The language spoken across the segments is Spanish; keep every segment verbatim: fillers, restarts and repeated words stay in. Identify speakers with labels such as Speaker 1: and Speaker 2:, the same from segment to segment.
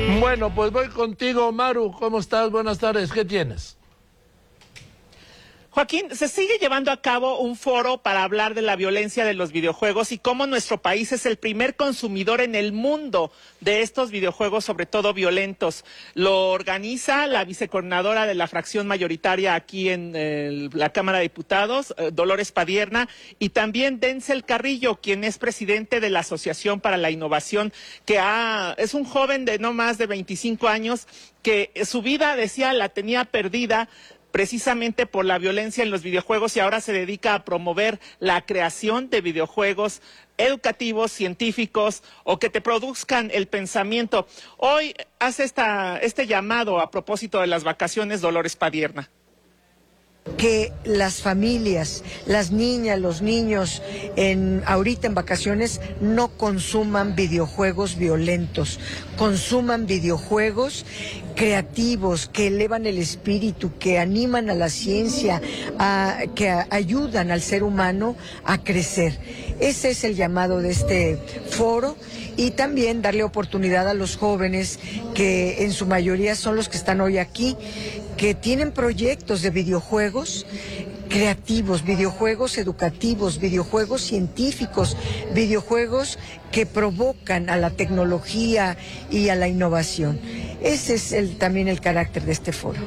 Speaker 1: Bueno, pues voy contigo, Maru. ¿Cómo estás? Buenas tardes. ¿Qué tienes?
Speaker 2: Joaquín, se sigue llevando a cabo un foro para hablar de la violencia de los videojuegos y cómo nuestro país es el primer consumidor en el mundo de estos videojuegos, sobre todo violentos. Lo organiza la vicecoordinadora de la fracción mayoritaria aquí en eh, la Cámara de Diputados, eh, Dolores Padierna, y también Denzel Carrillo, quien es presidente de la Asociación para la Innovación, que ha, es un joven de no más de veinticinco años que su vida, decía, la tenía perdida precisamente por la violencia en los videojuegos y ahora se dedica a promover la creación de videojuegos educativos, científicos o que te produzcan el pensamiento. Hoy hace esta, este llamado a propósito de las vacaciones, Dolores Padierna.
Speaker 3: Que las familias, las niñas, los niños, en, ahorita en vacaciones no consuman videojuegos violentos, consuman videojuegos creativos, que elevan el espíritu, que animan a la ciencia, a, que a, ayudan al ser humano a crecer. Ese es el llamado de este foro y también darle oportunidad a los jóvenes, que en su mayoría son los que están hoy aquí, que tienen proyectos de videojuegos creativos, videojuegos educativos, videojuegos científicos, videojuegos que provocan a la tecnología y a la innovación. Ese es el, también el carácter de este foro.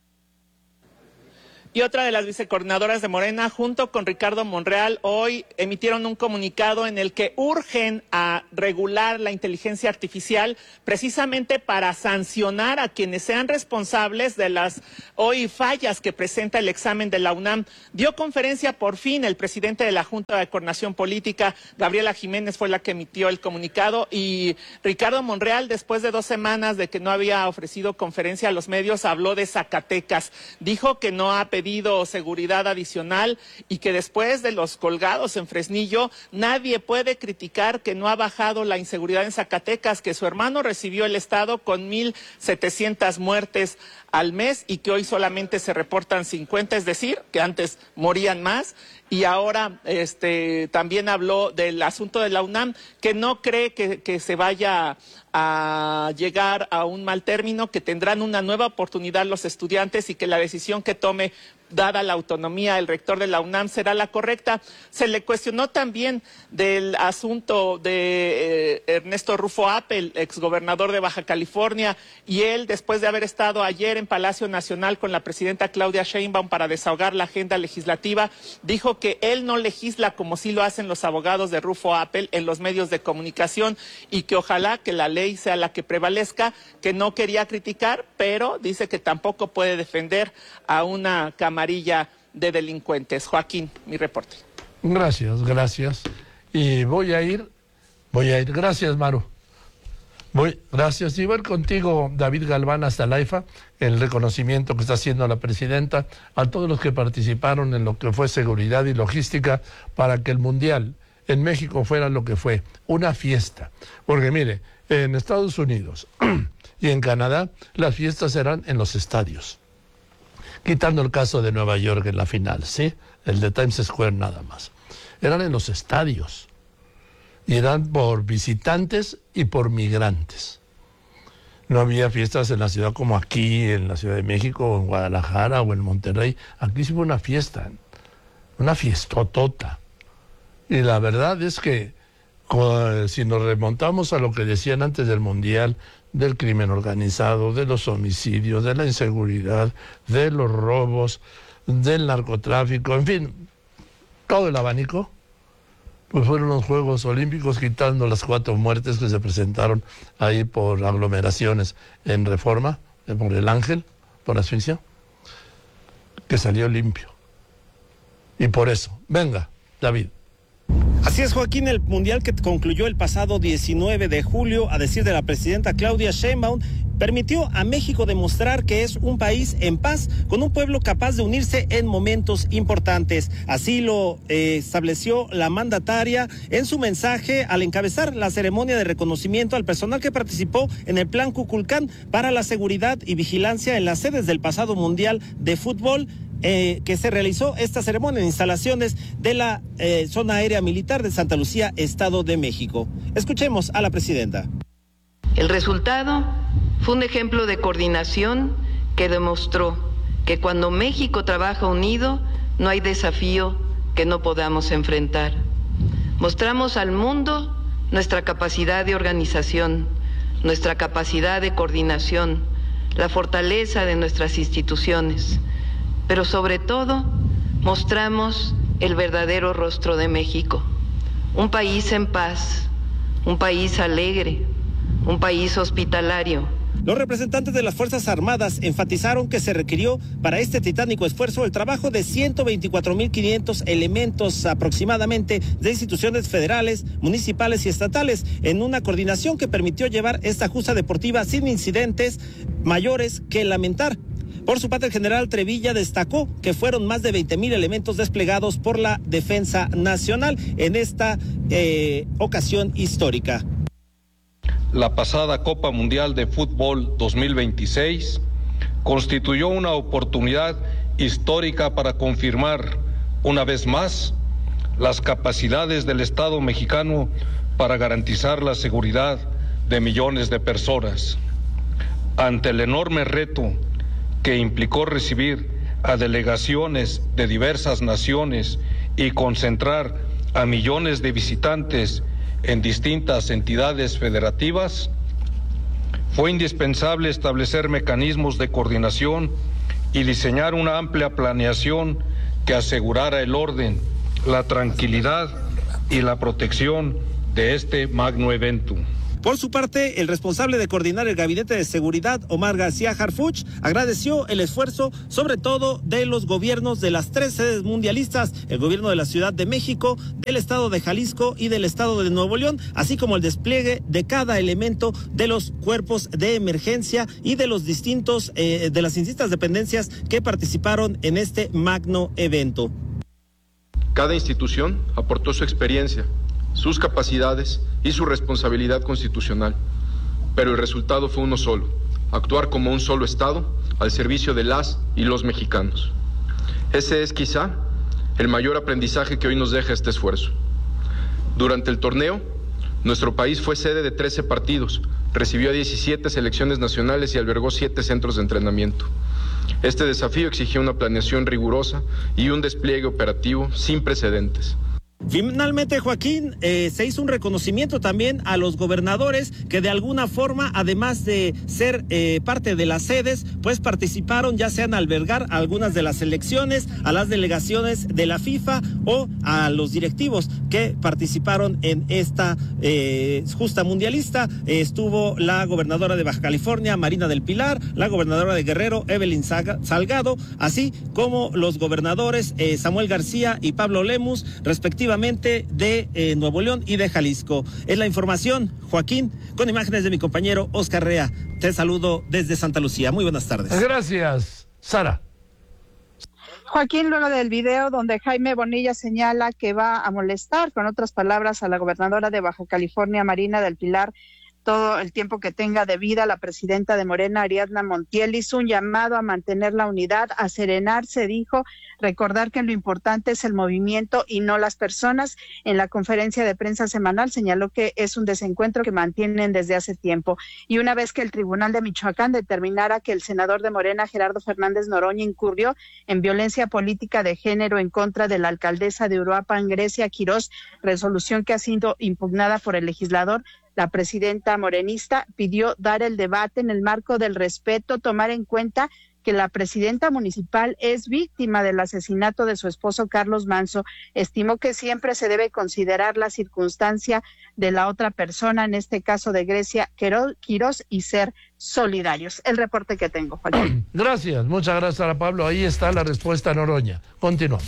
Speaker 2: Y otra de las vicecoordinadoras de Morena, junto con Ricardo Monreal, hoy emitieron un comunicado en el que urgen a regular la inteligencia artificial precisamente para sancionar a quienes sean responsables de las hoy fallas que presenta el examen de la UNAM. Dio conferencia por fin el presidente de la Junta de Coordinación Política, Gabriela Jiménez, fue la que emitió el comunicado, y Ricardo Monreal, después de dos semanas de que no había ofrecido conferencia a los medios, habló de Zacatecas. Dijo que no ha pedido pedido seguridad adicional y que después de los colgados en Fresnillo nadie puede criticar que no ha bajado la inseguridad en Zacatecas, que su hermano recibió el estado con mil setecientas muertes al mes y que hoy solamente se reportan cincuenta, es decir, que antes morían más. Y ahora este, también habló del asunto de la UNAM, que no cree que, que se vaya a llegar a un mal término, que tendrán una nueva oportunidad los estudiantes y que la decisión que tome, dada la autonomía el rector de la UNAM, será la correcta. Se le cuestionó también del asunto de eh, Ernesto Rufo Apel, exgobernador de Baja California, y él, después de haber estado ayer en Palacio Nacional con la presidenta Claudia Sheinbaum para desahogar la agenda legislativa, dijo que él no legisla como sí lo hacen los abogados de Rufo Apel en los medios de comunicación y que ojalá que la ley sea la que prevalezca, que no quería criticar, pero dice que tampoco puede defender a una camarilla de delincuentes. Joaquín, mi reporte.
Speaker 1: Gracias, gracias. Y voy a ir, voy a ir. Gracias, Maru. Voy, gracias. Y voy a ir contigo, David Galván, hasta la I F A, el reconocimiento que está haciendo la presidenta a todos los que participaron en lo que fue seguridad y logística para que el Mundial en México fuera lo que fue, una fiesta. Porque mire, en Estados Unidos y en Canadá las fiestas eran en los estadios, quitando el caso de Nueva York en la final, ¿sí? El de Times Square nada más. Eran en los estadios. Y eran por visitantes y por migrantes. No había fiestas en la ciudad como aquí, en la Ciudad de México, o en Guadalajara, o en Monterrey. Aquí sí fue una fiesta, una fiestotota. Y la verdad es que si nos remontamos a lo que decían antes del Mundial, del crimen organizado, de los homicidios, de la inseguridad, de los robos, del narcotráfico, en fin, todo el abanico, pues fueron los Juegos Olímpicos, quitando las cuatro muertes que se presentaron ahí por aglomeraciones en Reforma, por el Ángel, por asfixia, que salió limpio. Y por eso, venga, David.
Speaker 4: Así es, Joaquín, el Mundial que concluyó el pasado diecinueve de julio, a decir de la presidenta Claudia Sheinbaum, permitió a México demostrar que es un país en paz, con un pueblo capaz de unirse en momentos importantes. Así lo eh, estableció la mandataria en su mensaje al encabezar la ceremonia de reconocimiento al personal que participó en el Plan Kukulcán para la seguridad y vigilancia en las sedes del pasado Mundial de Fútbol, Eh, que se realizó esta ceremonia en instalaciones de la eh, Zona Aérea Militar de Santa Lucía, Estado de México. Escuchemos a la presidenta.
Speaker 5: El resultado Fue un ejemplo de coordinación que demostró que cuando México trabaja unido, no hay desafío que no podamos enfrentar. Mostramos al mundo nuestra capacidad de organización, nuestra capacidad de coordinación, la fortaleza de nuestras instituciones, pero sobre todo mostramos el verdadero rostro de México, un país en paz, un país alegre, un país hospitalario.
Speaker 4: Los representantes de las Fuerzas Armadas enfatizaron que se requirió para este titánico esfuerzo el trabajo de ciento veinticuatro mil quinientos elementos aproximadamente de instituciones federales, municipales y estatales en una coordinación que permitió llevar esta justa deportiva sin incidentes mayores que lamentar. Por su parte, el general Trevilla destacó que fueron más de veinte mil elementos desplegados por la Defensa Nacional en esta eh, ocasión histórica.
Speaker 6: La pasada Copa Mundial de Fútbol dos mil veintiséis constituyó una oportunidad histórica para confirmar una vez más las capacidades del Estado mexicano para garantizar la seguridad de millones de personas. Ante el enorme reto que implicó recibir a delegaciones de diversas naciones y concentrar a millones de visitantes en distintas entidades federativas, fue indispensable establecer mecanismos de coordinación y diseñar una amplia planeación que asegurara el orden, la tranquilidad y la protección de este magno evento.
Speaker 4: Por su parte, el responsable de coordinar el Gabinete de Seguridad, Omar García Harfuch, agradeció el esfuerzo, sobre todo de los gobiernos de las tres sedes mundialistas, el gobierno de la Ciudad de México, del estado de Jalisco y del estado de Nuevo León, así como el despliegue de cada elemento de los cuerpos de emergencia y de los distintos, eh, de las distintas dependencias que participaron en este magno evento.
Speaker 7: Cada institución aportó su experiencia, sus capacidades y su responsabilidad constitucional, pero el resultado fue uno solo: actuar como un solo Estado al servicio de las y los mexicanos. Ese es quizá el mayor aprendizaje que hoy nos deja este esfuerzo. Durante el torneo, nuestro país fue sede de trece partidos, recibió a diecisiete selecciones nacionales y albergó siete centros de entrenamiento. Este desafío exigió una planeación rigurosa y un despliegue operativo sin precedentes.
Speaker 4: Finalmente, Joaquín, eh, se hizo un reconocimiento también a los gobernadores que de alguna forma, además de ser eh, parte de las sedes, pues participaron ya sea en albergar algunas de las selecciones, a las delegaciones de la FIFA o a los directivos que participaron en esta eh, justa mundialista. Eh, estuvo la gobernadora de Baja California, Marina del Pilar, la gobernadora de Guerrero, Evelyn Salgado, así como los gobernadores eh, Samuel García y Pablo Lemus, respectivamente de eh, Nuevo León y de Jalisco. Es la información, Joaquín, con imágenes de mi compañero Oscar Rea. Te saludo desde Santa Lucía. Muy buenas tardes.
Speaker 1: Gracias, Sara.
Speaker 8: Joaquín, luego del video donde Jaime Bonilla señala que va a molestar, con otras palabras, a la gobernadora de Baja California, Marina del Pilar, todo el tiempo que tenga de vida, la presidenta de Morena, Ariadna Montiel, hizo un llamado a mantener la unidad, a serenarse, dijo, recordar que lo importante es el movimiento y no las personas. En la conferencia de prensa semanal señaló que es un desencuentro que mantienen desde hace tiempo. Y una vez que el Tribunal de Michoacán determinara que el senador de Morena, Gerardo Fernández Noroña, incurrió en violencia política de género en contra de la alcaldesa de Uruapan, Grecia Quirós, resolución que ha sido impugnada por el legislador, la presidenta morenista pidió dar el debate en el marco del respeto, tomar en cuenta que la presidenta municipal es víctima del asesinato de su esposo Carlos Manso. Estimó que siempre se debe considerar la circunstancia de la otra persona, en este caso de Grecia Quirós, y ser solidarios. El reporte que tengo, Joaquín.
Speaker 1: Gracias, muchas gracias a Pablo. Ahí está la respuesta a Noroña. Continuamos.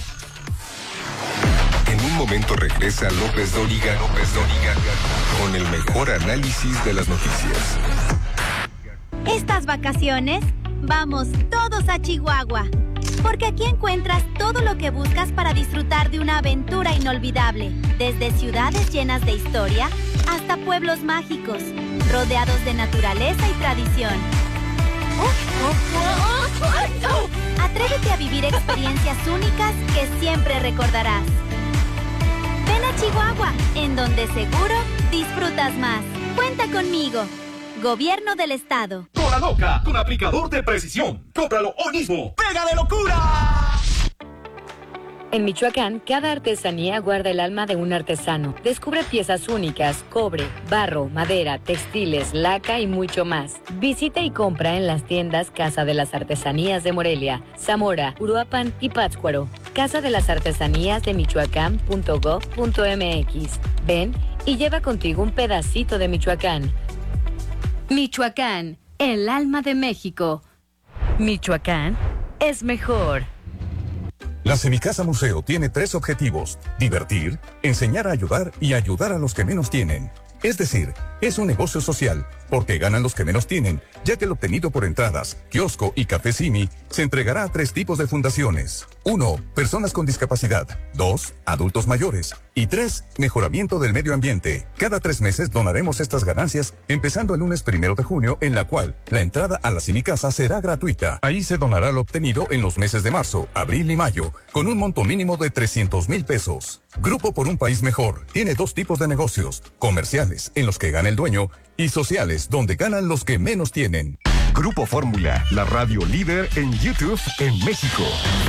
Speaker 9: En un momento regresa López Dóriga, López Dóriga, con el mejor análisis de las noticias.
Speaker 10: Estas vacaciones, vamos todos a Chihuahua, porque aquí encuentras todo lo que buscas para disfrutar de una aventura inolvidable, desde ciudades llenas de historia hasta pueblos mágicos, rodeados de naturaleza y tradición. Atrévete a vivir experiencias únicas que siempre recordarás. Ven a Chihuahua, en donde seguro disfrutas más. Cuenta conmigo. Gobierno del Estado.
Speaker 11: Cola Loca, con aplicador de precisión. Cómpralo hoy mismo. ¡Pega de locura!
Speaker 12: En Michoacán, cada artesanía guarda el alma de un artesano. Descubre piezas únicas, cobre, barro, madera, textiles, laca y mucho más. Visita y compra en las tiendas Casa de las Artesanías de Morelia, Zamora, Uruapan y Pátzcuaro. Casa de las Artesanías de Michoacán punto gov punto m x. Ven y lleva contigo un pedacito de Michoacán. Michoacán, el alma de México. Michoacán es mejor.
Speaker 13: La Semicasa Museo tiene tres objetivos: divertir, enseñar a ayudar y ayudar a los que menos tienen. Es decir, es un negocio social, porque ganan los que menos tienen, ya que el obtenido por entradas, kiosco y café Simi se entregará a tres tipos de fundaciones. Uno, personas con discapacidad. Dos, adultos mayores. Y tres, mejoramiento del medio ambiente. Cada tres meses donaremos estas ganancias, empezando el lunes primero de junio, en la cual la entrada a la Semicasa será gratuita. Ahí se donará lo obtenido en los meses de marzo, abril y mayo, con un monto mínimo de trescientos mil pesos. Grupo por un País Mejor tiene dos tipos de negocios: comerciales, en los que gana el dueño, y sociales, donde ganan los que menos tienen.
Speaker 9: Grupo Fórmula, la radio líder en YouTube en México.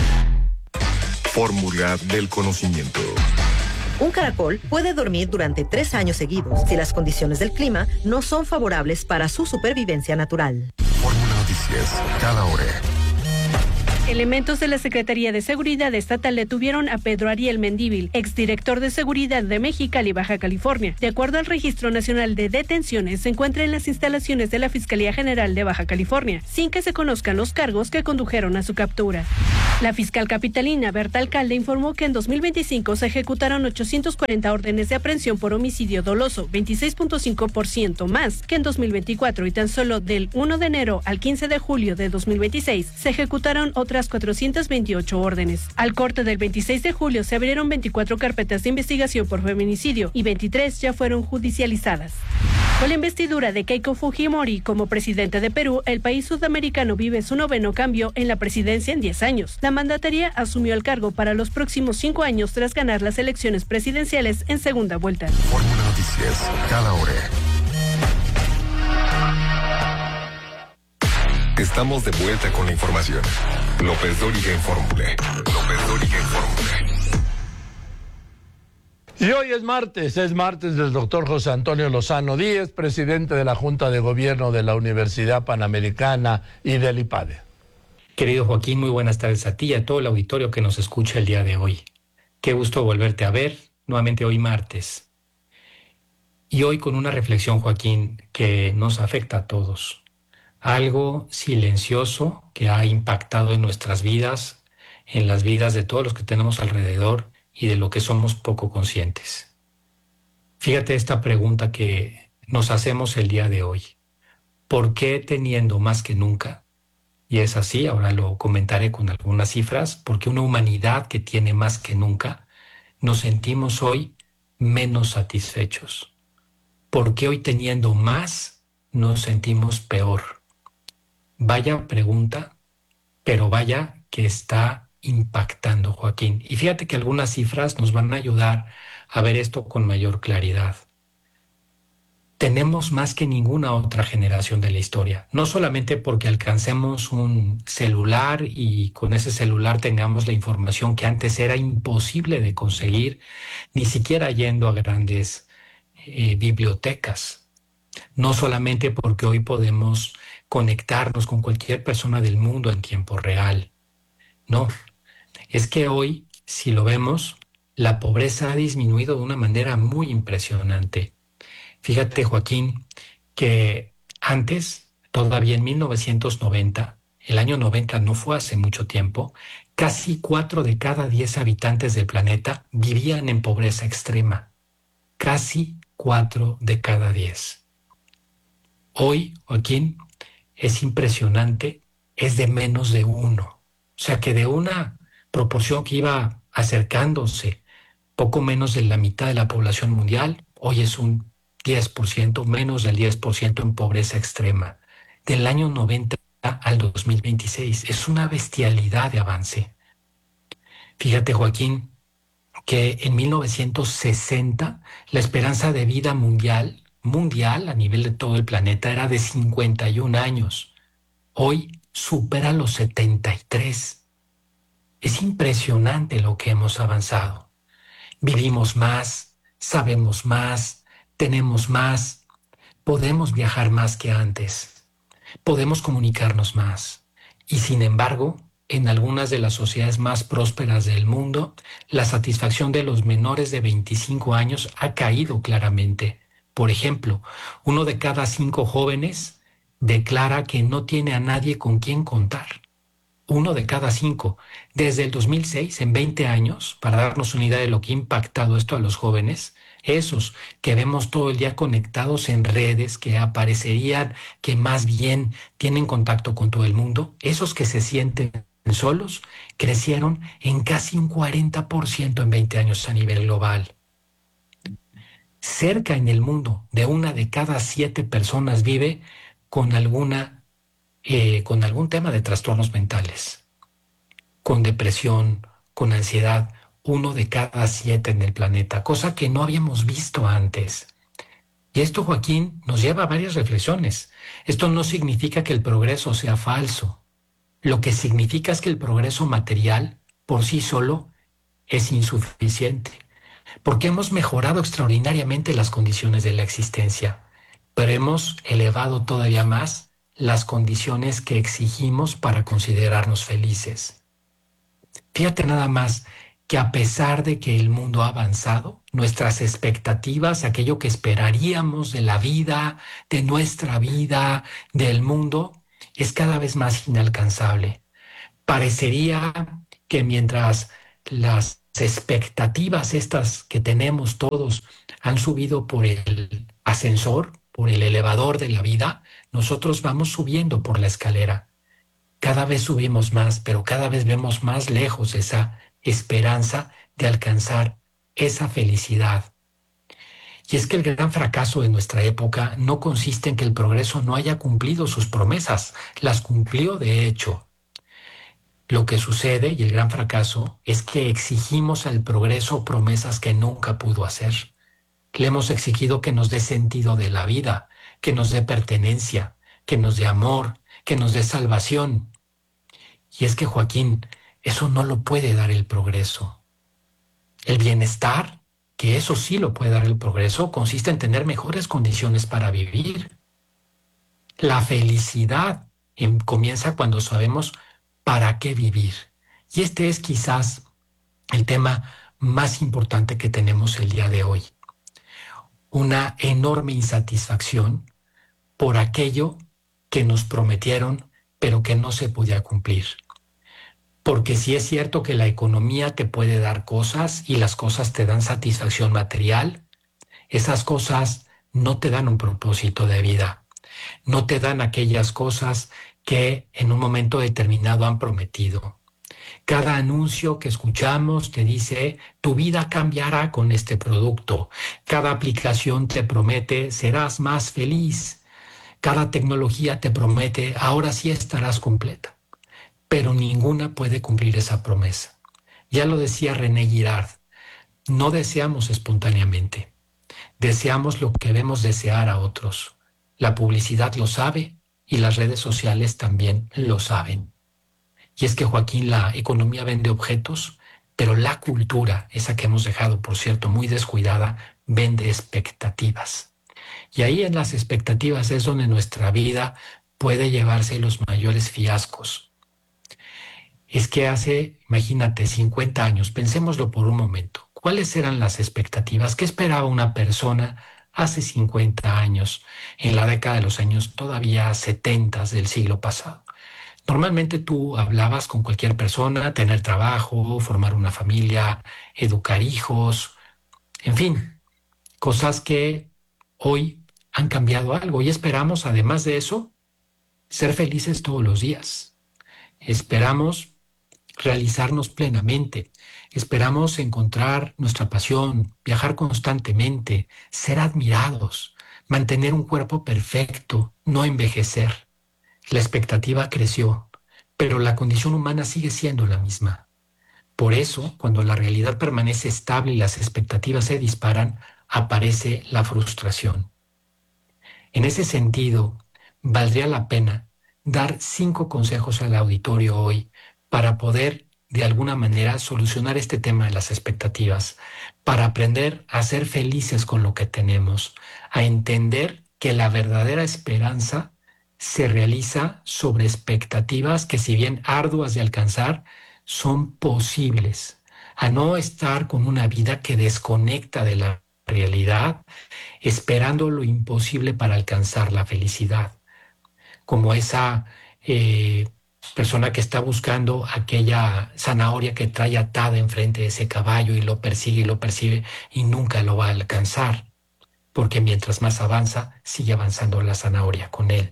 Speaker 9: Fórmula del conocimiento.
Speaker 14: Un caracol puede dormir durante tres años seguidos si las condiciones del clima no son favorables para su supervivencia natural.
Speaker 9: Fórmula Noticias, cada hora.
Speaker 15: Elementos de la Secretaría de Seguridad Estatal detuvieron a Pedro Ariel Mendívil, exdirector de Seguridad de Mexicali, Baja California. De acuerdo al Registro Nacional de Detenciones, se encuentra en las instalaciones de la Fiscalía General de Baja California, sin que se conozcan los cargos que condujeron a su captura. La fiscal capitalina, Berta Alcalde, informó que en dos mil veinticinco se ejecutaron ochocientas cuarenta órdenes de aprehensión por homicidio doloso, veintiséis punto cinco por ciento más que en dos mil veinticuatro, y tan solo del primero de enero al quince de julio de dos mil veintiséis se ejecutaron otras cuatrocientas veintiocho órdenes. Al corte del veintiséis de julio se abrieron veinticuatro carpetas de investigación por feminicidio y veintitrés ya fueron judicializadas. Con la investidura de Keiko Fujimori como presidente de Perú, el país sudamericano vive su noveno cambio en la presidencia en diez años. La mandataria asumió el cargo para los próximos cinco años tras ganar las elecciones presidenciales en segunda vuelta.
Speaker 9: Fórmula Noticias, cada hora. Estamos de vuelta con la información. López Dóriga en Fórmula. López Dóriga en Fórmula.
Speaker 1: Y hoy es martes, es martes del doctor José Antonio Lozano Díez, presidente de la Junta de Gobierno de la Universidad Panamericana y del IPADE.
Speaker 16: Querido Joaquín, muy buenas tardes a ti y a todo el auditorio que nos escucha el día de hoy. Qué gusto volverte a ver, nuevamente hoy martes. Y hoy con una reflexión, Joaquín, que nos afecta a todos. Algo silencioso que ha impactado en nuestras vidas, en las vidas de todos los que tenemos alrededor y de lo que somos poco conscientes. Fíjate esta pregunta que nos hacemos el día de hoy. ¿Por qué teniendo más que nunca? Y es así, ahora lo comentaré con algunas cifras, porque una humanidad que tiene más que nunca, nos sentimos hoy menos satisfechos. ¿Por qué hoy teniendo más nos sentimos peor? Vaya pregunta, pero vaya que está impactando, Joaquín. Y fíjate que algunas cifras nos van a ayudar a ver esto con mayor claridad. Tenemos más que ninguna otra generación de la historia, no solamente porque alcancemos un celular y con ese celular tengamos la información que antes era imposible de conseguir, ni siquiera yendo a grandes eh, bibliotecas. No solamente porque hoy podemos conectarnos con cualquier persona del mundo en tiempo real. No, es que hoy, si lo vemos, la pobreza ha disminuido de una manera muy impresionante. Fíjate, Joaquín, que antes, todavía en mil novecientos noventa, el año noventa no fue hace mucho tiempo, casi cuatro de cada diez habitantes del planeta vivían en pobreza extrema. Casi cuatro de cada diez. Hoy, Joaquín, es impresionante, es de menos de uno. O sea que de una proporción que iba acercándose poco menos de la mitad de la población mundial, hoy es un diez por ciento, menos del diez por ciento en pobreza extrema. Del año noventa al dos mil veintiséis, es una bestialidad de avance. Fíjate, Joaquín, que en mil novecientos sesenta la esperanza de vida mundial mundial a nivel de todo el planeta era de cincuenta y un años. Hoy supera los setenta y tres. Es impresionante lo que hemos avanzado. Vivimos más, sabemos más, tenemos más, podemos viajar más que antes, podemos comunicarnos más. Y sin embargo, en algunas de las sociedades más prósperas del mundo, la satisfacción de los menores de veinticinco años ha caído claramente. Por ejemplo, uno de cada cinco jóvenes declara que no tiene a nadie con quien contar. Uno de cada cinco. Desde el dos mil seis, en veinte años, para darnos una idea de lo que ha impactado esto a los jóvenes, esos que vemos todo el día conectados en redes, que aparecerían que más bien tienen contacto con todo el mundo, esos que se sienten solos, crecieron en casi un cuarenta por ciento en veinte años a nivel global. Cerca en el mundo de una de cada siete personas vive con alguna, eh, con algún tema de trastornos mentales, con depresión, con ansiedad, uno de cada siete en el planeta, cosa que no habíamos visto antes. Y esto, Joaquín, nos lleva a varias reflexiones. Esto no significa que el progreso sea falso. Lo que significa es que el progreso material por sí solo es insuficiente, porque hemos mejorado extraordinariamente las condiciones de la existencia, pero hemos elevado todavía más las condiciones que exigimos para considerarnos felices. Fíjate nada más que a pesar de que el mundo ha avanzado, nuestras expectativas, aquello que esperaríamos de la vida, de nuestra vida, del mundo, es cada vez más inalcanzable. Parecería que mientras las expectativas estas que tenemos todos han subido por el ascensor, por el elevador de la vida, nosotros vamos subiendo por la escalera. Cada vez subimos más, pero cada vez vemos más lejos esa esperanza de alcanzar esa felicidad. Y es que el gran fracaso de nuestra época no consiste en que el progreso no haya cumplido sus promesas, las cumplió de hecho. Lo que sucede, y el gran fracaso, es que exigimos al progreso promesas que nunca pudo hacer. Le hemos exigido que nos dé sentido de la vida, que nos dé pertenencia, que nos dé amor, que nos dé salvación. Y es que, Joaquín, eso no lo puede dar el progreso. El bienestar, que eso sí lo puede dar el progreso, consiste en tener mejores condiciones para vivir. La felicidad em, comienza cuando sabemos para qué vivir. Y este es quizás el tema más importante que tenemos el día de hoy. Una enorme insatisfacción por aquello que nos prometieron, pero que no se podía cumplir. Porque sí es cierto que la economía te puede dar cosas y las cosas te dan satisfacción material, esas cosas no te dan un propósito de vida, no te dan aquellas cosas que en un momento determinado han prometido. Cada anuncio que escuchamos te dice, tu vida cambiará con este producto. Cada aplicación te promete, serás más feliz. Cada tecnología te promete, ahora sí estarás completa. Pero ninguna puede cumplir esa promesa. Ya lo decía René Girard, no deseamos espontáneamente, deseamos lo que vemos desear a otros. La publicidad lo sabe y las redes sociales también lo saben. Y es que, Joaquín, la economía vende objetos, pero la cultura, esa que hemos dejado, por cierto, muy descuidada, vende expectativas. Y ahí en las expectativas es donde nuestra vida puede llevarse los mayores fiascos. Es que hace, imagínate, cincuenta años, pensémoslo por un momento. ¿Cuáles eran las expectativas? ¿Qué esperaba una persona hace cincuenta años, en la década de los años todavía setenta del siglo pasado? Normalmente tú hablabas con cualquier persona, tener trabajo, formar una familia, educar hijos, en fin, cosas que hoy han cambiado algo y esperamos, además de eso, ser felices todos los días. Esperamos realizarnos plenamente. Esperamos encontrar nuestra pasión, viajar constantemente, ser admirados, mantener un cuerpo perfecto, no envejecer. La expectativa creció, pero la condición humana sigue siendo la misma. Por eso, cuando la realidad permanece estable y las expectativas se disparan, aparece la frustración. En ese sentido, valdría la pena dar cinco consejos al auditorio hoy para poder, de alguna manera, solucionar este tema de las expectativas, para aprender a ser felices con lo que tenemos, a entender que la verdadera esperanza se realiza sobre expectativas que, si bien arduas de alcanzar, son posibles, a no estar con una vida que desconecta de la realidad, esperando lo imposible para alcanzar la felicidad, como esa eh, persona que está buscando aquella zanahoria que trae atada enfrente de ese caballo y lo persigue y lo persigue y nunca lo va a alcanzar, porque mientras más avanza, sigue avanzando la zanahoria con él.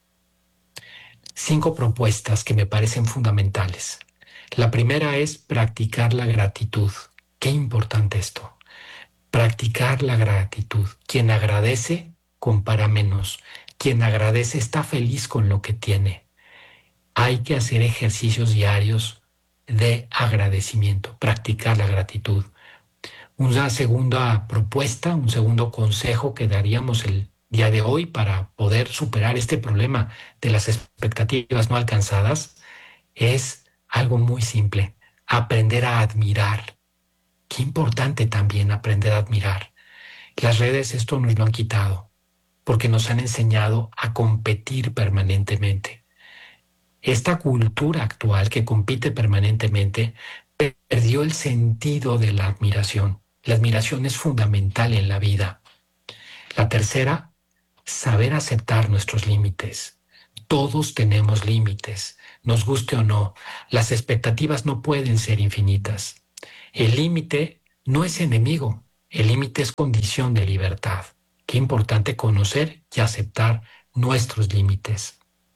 Speaker 16: Cinco propuestas que me parecen fundamentales. La primera es practicar la gratitud. Qué importante esto. Practicar la gratitud. Quien agradece, compara menos. Quien agradece está feliz con lo que tiene. Hay que hacer ejercicios diarios de agradecimiento, practicar la gratitud. Una segunda propuesta, un segundo consejo que daríamos el día de hoy para poder superar este problema de las expectativas no alcanzadas es algo muy simple: aprender a admirar. Qué importante también aprender a admirar. Las redes esto nos lo han quitado porque nos han enseñado a competir permanentemente. Esta cultura actual que compite permanentemente perdió el sentido de la admiración. La admiración es fundamental en la vida. La tercera, saber aceptar nuestros límites. Todos tenemos límites, nos guste o no. Las expectativas no pueden ser infinitas. El límite no es enemigo, el límite es condición de libertad. Qué importante conocer y aceptar nuestros límites.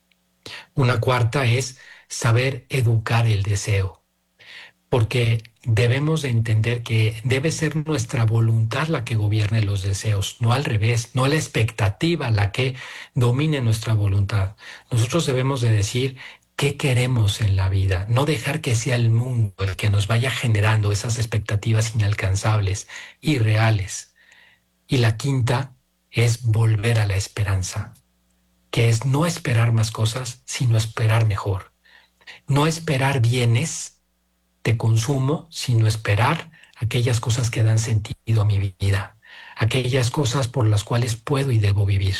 Speaker 16: Una cuarta es saber educar el deseo, porque debemos de entender que debe ser nuestra voluntad la que gobierne los deseos, no al revés, no la expectativa la que domine nuestra voluntad. Nosotros debemos de decir qué queremos en la vida, no dejar que sea el mundo el que nos vaya generando esas expectativas inalcanzables, irreales. Y la quinta es volver a la esperanza, que es no esperar más cosas, sino esperar mejor. No esperar bienes de consumo, sino esperar aquellas cosas que dan sentido a mi vida, aquellas cosas por las cuales puedo y debo vivir.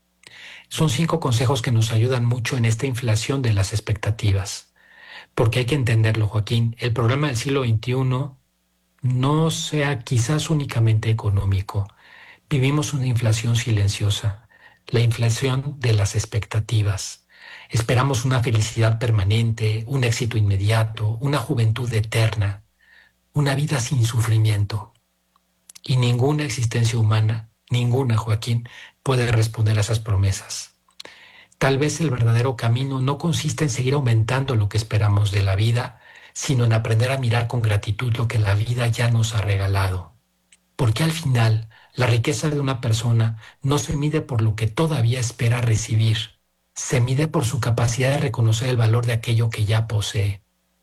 Speaker 16: Son cinco consejos que nos ayudan mucho en esta inflación de las expectativas, porque hay que entenderlo, Joaquín, el problema del siglo veintiuno no sea quizás únicamente económico. Vivimos una inflación silenciosa, la inflación de las expectativas. Esperamos una felicidad permanente, un éxito inmediato, una juventud eterna, una vida sin sufrimiento. Y ninguna existencia humana, ninguna, Joaquín, puede responder a esas promesas. Tal vez el verdadero camino no consiste en seguir aumentando lo que esperamos de la vida, sino en aprender a mirar con gratitud lo que la vida ya nos ha regalado. Porque al final, la riqueza de una persona no se mide por lo que todavía espera recibir, se mide por su capacidad de reconocer el valor de aquello que ya posee.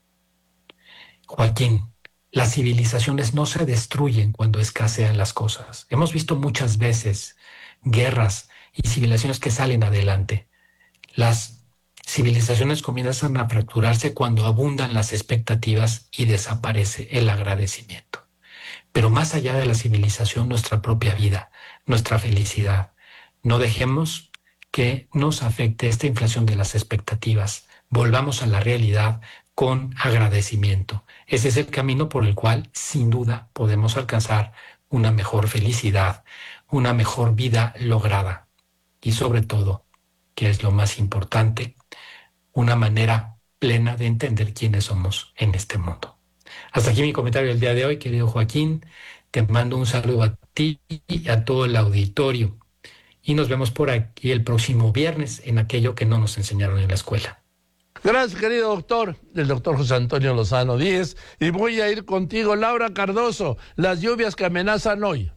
Speaker 16: Joaquín, las civilizaciones no se destruyen cuando escasean las cosas. Hemos visto muchas veces guerras y civilizaciones que salen adelante. Las civilizaciones comienzan a fracturarse cuando abundan las expectativas y desaparece el agradecimiento. Pero más allá de la civilización, nuestra propia vida, nuestra felicidad. No dejemos que nos afecte esta inflación de las expectativas. Volvamos a la realidad con agradecimiento. Ese es el camino por el cual, sin duda, podemos alcanzar una mejor felicidad, una mejor vida lograda. Y sobre todo, que es lo más importante, una manera plena de entender quiénes somos en este mundo. Hasta aquí mi comentario del día de hoy, querido Joaquín. Te mando un saludo a ti y a todo el auditorio. Y nos vemos por aquí el próximo viernes en aquello que no nos enseñaron en la escuela.
Speaker 1: Gracias, querido doctor, el doctor José Antonio Lozano Díez. Y voy a ir contigo, Laura Cardoso, las lluvias que amenazan hoy.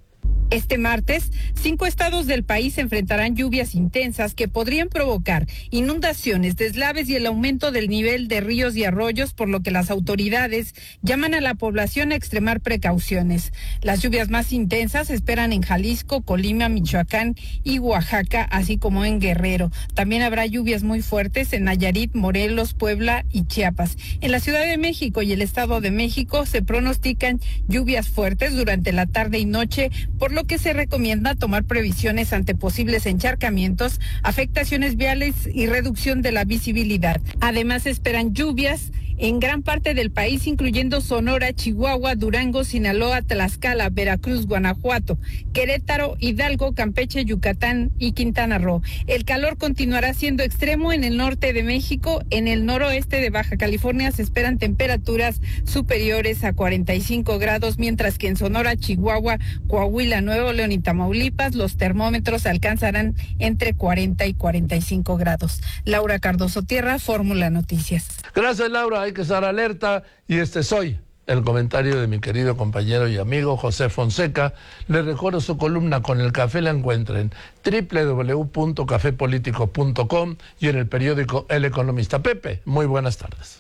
Speaker 17: Este martes, cinco estados del país enfrentarán lluvias intensas que podrían provocar inundaciones, deslaves y el aumento del nivel de ríos y arroyos, por lo que las autoridades llaman a la población a extremar precauciones. Las lluvias más intensas se esperan en Jalisco, Colima, Michoacán y Oaxaca, así como en Guerrero. También habrá lluvias muy fuertes en Nayarit, Morelos, Puebla y Chiapas. En la Ciudad de México y el Estado de México se pronostican lluvias fuertes durante la tarde y noche, por lo que se recomienda tomar previsiones ante posibles encharcamientos, afectaciones viales y reducción de la visibilidad. Además, se esperan lluvias en gran parte del país, incluyendo Sonora, Chihuahua, Durango, Sinaloa, Tlaxcala, Veracruz, Guanajuato, Querétaro, Hidalgo, Campeche, Yucatán y Quintana Roo. El calor continuará siendo extremo en el norte de México. En el noroeste de Baja California se esperan temperaturas superiores a cuarenta y cinco grados, mientras que en Sonora, Chihuahua, Coahuila, Nuevo León y Tamaulipas los termómetros alcanzarán entre cuarenta y cuarenta y cinco grados. Laura Cardoso Tierra, Fórmula Noticias.
Speaker 1: Gracias, Laura. Hay que estar alerta. Y este soy el comentario de mi querido compañero y amigo José Fonseca. Les recuerdo su columna Con el Café, la encuentren en doble u doble u doble u punto café político punto com y en el periódico El Economista. Pepe, muy buenas tardes.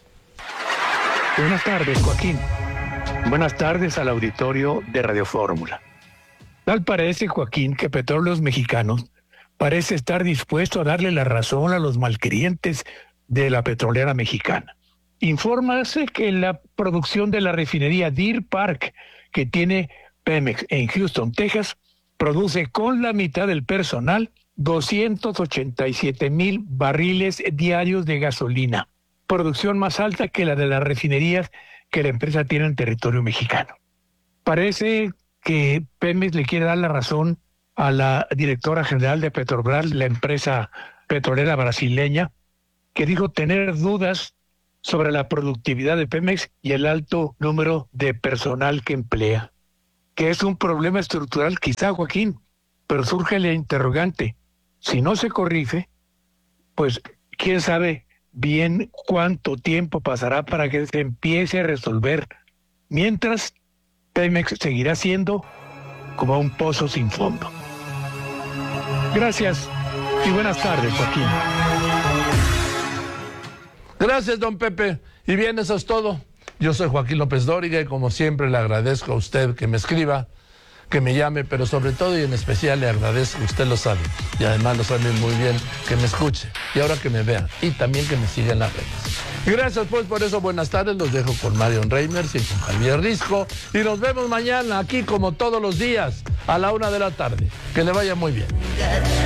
Speaker 18: Buenas tardes, Joaquín. Buenas tardes al auditorio de Radio Fórmula. Tal parece, Joaquín, que Petróleos Mexicanos parece estar dispuesto a darle la razón a los malquerientes de la petrolera mexicana. Infórmase que la producción de la refinería Deer Park, que tiene Pemex en Houston, Texas, produce con la mitad del personal doscientos ochenta y siete mil barriles diarios de gasolina, producción más alta que la de las refinerías que la empresa tiene en territorio mexicano. Parece que Pemex le quiere dar la razón a la directora general de Petrobras, la empresa petrolera brasileña, que dijo tener dudas sobre la productividad de Pemex y el alto número de personal que emplea, que es un problema estructural quizá, Joaquín, pero surge la interrogante. Si no se corrige, pues quién sabe bien cuánto tiempo pasará para que se empiece a resolver. Mientras, Pemex seguirá siendo como un pozo sin fondo. Gracias y buenas tardes, Joaquín.
Speaker 1: Gracias, don Pepe. Y bien, eso es todo. Yo soy Joaquín López Dóriga y como siempre le agradezco a usted que me escriba, que me llame, pero sobre todo y en especial le agradezco, usted lo sabe, y además lo sabe muy bien, que me escuche y ahora que me vea y también que me siga en las redes. Gracias pues por eso, buenas tardes, los dejo con Marion Reimers y con Javier Risco y nos vemos mañana aquí como todos los días a la una de la tarde. Que le vaya muy bien.